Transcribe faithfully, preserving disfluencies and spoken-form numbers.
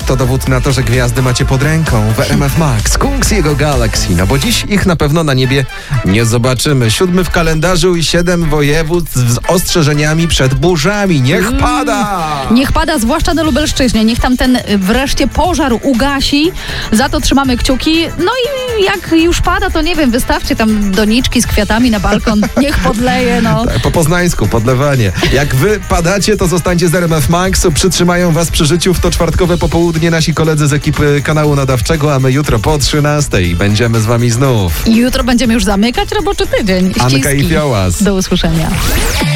to dowód na to, że gwiazdy macie pod ręką. W R M F Max Kungs i jego Galaxy. No bo dziś ich na pewno na niebie nie zobaczymy. Siódmy w kalendarzu i siedem województw z ostrzeżeniami przed burzami. Niech pada! Niech pada, zwłaszcza na Lubelszczyźnie. Niech tam ten wreszcie pożar ugasi. Za to trzymamy kciuki. No i jak już pada, to nie wiem, wystawcie tam doniczki z kwiatami na balkon. Niech podleje, no. Tak, po poznańsku, podlewanie. Jak wy padacie, to zostańcie z R M F Max. Przytrzymają was przy życiu w to czwartkowe popołudnie nasi koledzy z ekipy kanału nadawczego, a my jutro po trzynastej będziemy z wami znów. I jutro będziemy już zamykać roboczy tydzień. Anka i Fiołas. Do usłyszenia.